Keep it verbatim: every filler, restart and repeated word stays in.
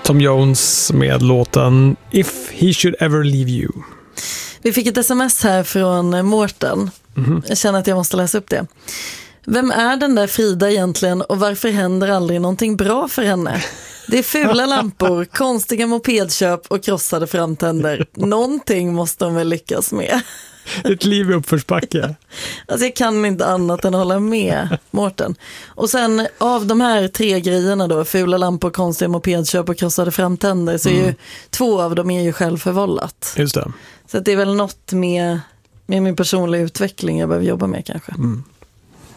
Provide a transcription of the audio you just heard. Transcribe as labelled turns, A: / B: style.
A: Tom Jones med låten If He Should Ever Leave You.
B: Vi fick ett sms här från Mårten. Mm-hmm. Jag känner att jag måste läsa upp det. Vem är den där Frida egentligen och varför händer aldrig någonting bra för henne? Det är fula lampor, konstiga mopedköp och krossade framtänder. Någonting måste de väl lyckas med.
A: Ett liv i uppförsbacke.
B: Alltså jag kan inte annat än hålla med Mårten. Och sen av de här tre grejerna då, fula lampor, konstiga mopedköp och krossade framtänder, så är mm. ju två av dem är ju självförvållat.
A: Just det.
B: Så att det är väl något med, med min personliga utveckling jag behöver jobba med kanske.
A: Mm.